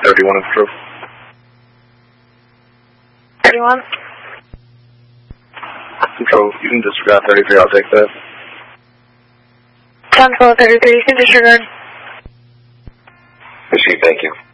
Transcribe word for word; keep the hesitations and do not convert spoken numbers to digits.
thirty-one is true. thirty-one? Control, you can disregard thirty-three, I'll take that. ten four thirty-three, you can disregard. Appreciate, thank you.